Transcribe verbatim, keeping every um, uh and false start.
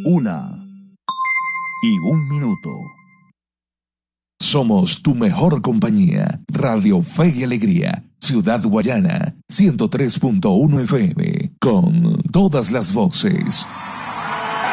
Una y un minuto. Somos tu mejor compañía. Radio Fe y Alegría, Ciudad Guayana, ciento tres punto uno F M, con todas las voces.